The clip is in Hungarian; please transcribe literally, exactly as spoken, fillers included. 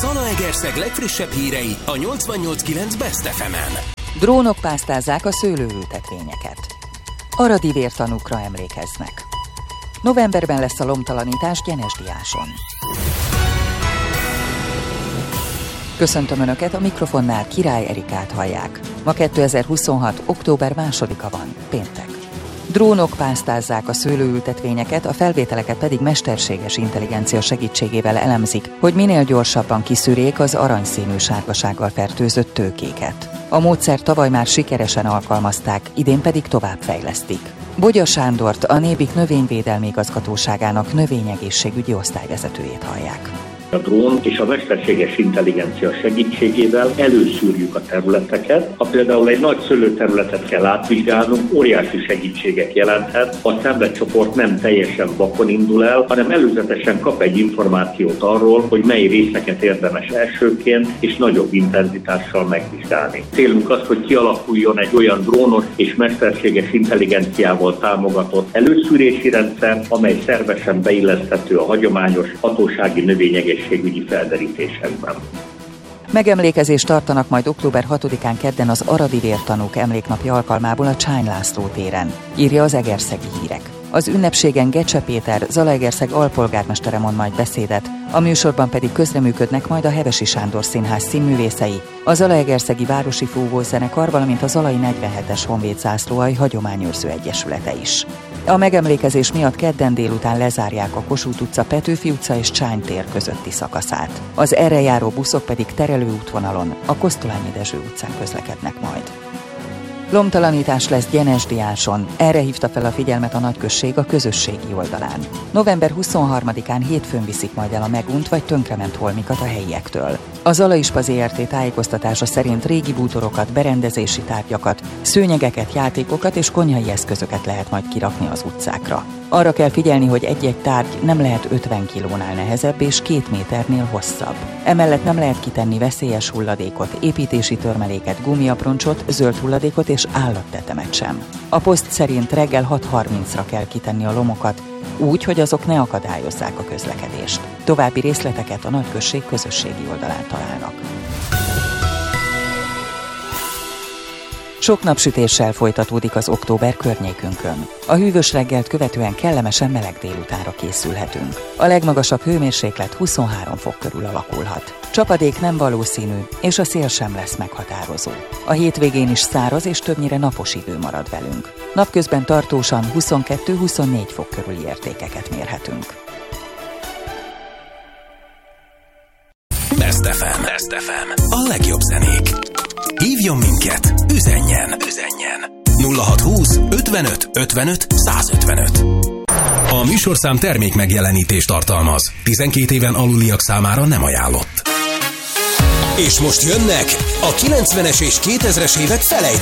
Zalaegerszeg legfrissebb hírei a nyolcvannyolc kilenc Best ef emen. Drónok pásztázzák a szőlőültetvényeket. Aradi vértanúkra emlékeznek. Novemberben lesz a lomtalanítás Gyenesdiáson. Köszöntöm Önöket, a mikrofonnál Király Erikát hallják. Ma kétezer-huszonhat. október másodika van, péntek. Drónok pásztázzák a szőlőültetvényeket, a felvételeket pedig mesterséges intelligencia segítségével elemzik, hogy minél gyorsabban kiszűrjék az aranyszínű sárgasággal fertőzött tőkéket. A módszert tavaly már sikeresen alkalmazták, idén pedig továbbfejlesztik. Bogya Sándort, a Nébik Növényvédelmi Igazgatóságának növényegészségügyi osztályvezetőjét hallják. A drón és a mesterséges intelligencia segítségével előszűrjük a területeket. Ha például egy nagy szőlőterületet kell átvizsgálnunk, óriási segítséget jelenthet. A szemletcsoport nem teljesen vakon indul el, hanem előzetesen kap egy információt arról, hogy mely részeket érdemes elsőként és nagyobb intenzitással megvizsgálni. Célunk az, hogy kialakuljon egy olyan drónos és mesterséges intelligenciával támogatott előszűrési rendszer, amely szervesen beilleszthető a hagyományos hatósági növényegészségügyi egészségügyi felderítésekben. Megemlékezést tartanak majd október hatodikán kedden az Aradi vértanúk emléknapja alkalmából a Csány László téren, írja az Egerszegi Hírek. Az ünnepségen Gecse Péter, Zalaegerszeg alpolgármestere mond majd beszédet, a műsorban pedig közreműködnek majd a Hevesi Sándor Színház színművészei, a Zalaegerszegi Városi Fúvózenekar, valamint a Zalai negyvenhetes Honvéd Zászlóalj Hagyományőrző Egyesülete is. A megemlékezés miatt kedden délután lezárják a Kossuth utca, Petőfi utca és Csány tér közötti szakaszát. Az erre járó buszok pedig terelő útvonalon, a Kosztolányi Dezső utcán közlekednek majd. Lomtalanítás lesz Gyenesdiáson, erre hívta fel a figyelmet a nagyközség a közösségi oldalán. november huszonharmadikán hétfőn viszik majd el a megunt vagy tönkrement holmikat a helyiektől. A Zalaispa zé er té tájékoztatása szerint régi bútorokat, berendezési tárgyakat, szőnyegeket, játékokat és konyhai eszközöket lehet majd kirakni az utcákra. Arra kell figyelni, hogy egy-egy tárgy nem lehet ötven kilónál nehezebb és két méternél hosszabb. Emellett nem lehet kitenni veszélyes hulladékot, építési törmeléket, gumiaproncsot, zöld hulladékot és állattetemet sem. A poszt szerint reggel hat harmincra kell kitenni a lomokat, úgy, hogy azok ne akadályozzák a közlekedést. További részleteket a nagyközség közösségi oldalán találnak. Sok napsütéssel folytatódik az október környékünkön. A hűvös reggelt követően kellemesen meleg délutánra készülhetünk. A legmagasabb hőmérséklet huszonhárom fok körül alakulhat. Csapadék nem valószínű, és a szél sem lesz meghatározó. A hétvégén is száraz és többnyire napos idő marad velünk. Napközben tartósan huszonkettő-huszonnégy fok körüli értékeket mérhetünk. Best ef em. Best ef em. A legjobb zenék. Hívjon minket, üzenjen, üzenjen. nulla hatszázhúsz ötvenöt ötvenöt százötvenöt. A műsorszám termék megjelenítést tartalmaz. tizenkét éven aluliak számára nem ajánlott. És most jönnek a kilencvenes és kétezres évek felejtők.